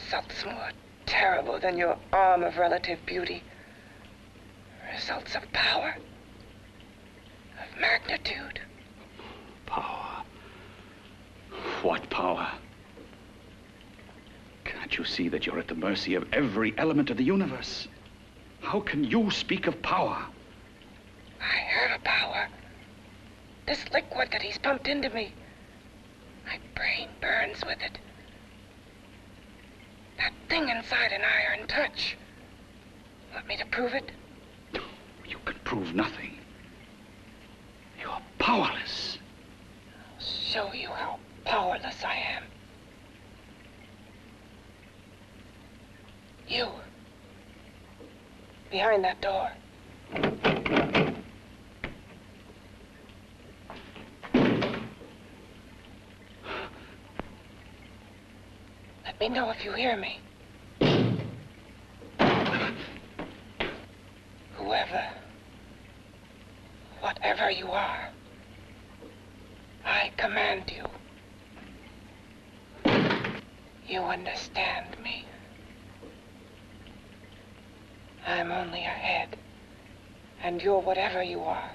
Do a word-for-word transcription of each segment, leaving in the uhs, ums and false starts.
Results more terrible than your arm of relative beauty. Results of power. Of magnitude. Power. What power? Can't you see that you're at the mercy of every element of the universe? How can you speak of power? I have power. This liquid that he's pumped into me. My brain burns with it. That thing inside an iron touch. Want me to prove it? You can prove nothing. You're powerless. I'll show you how powerless I am. You. Behind that door. Let me know if you hear me. Whoever, whatever you are, I command you. You understand me. I'm only a head, and you're whatever you are.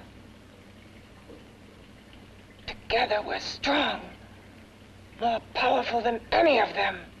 Together we're strong, more powerful than any of them.